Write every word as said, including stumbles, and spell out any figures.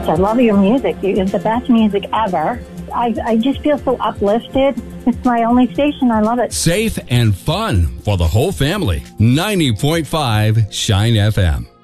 I love your music. It's the best music ever. I, I just feel so uplifted. It's my only station. I love it. Safe and fun for the whole family. ninety point five Shine F M.